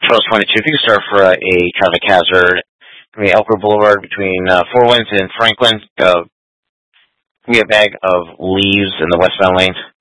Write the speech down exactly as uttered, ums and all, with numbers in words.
Charles twenty-two. If you could start for uh, a traffic hazard, going to be Elker Boulevard between uh, Four Winds and Franklin. Uh, give me a bag of leaves in the westbound lane.